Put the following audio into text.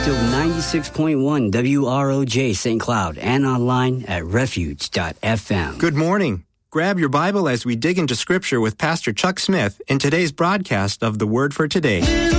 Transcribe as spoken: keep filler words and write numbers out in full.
also ninety-six point one W R O J Saint Cloud and online at refuge dot f m. Good morning. Grab your Bible as we dig into Scripture with Pastor Chuck Smith in today's broadcast of The Word for Today.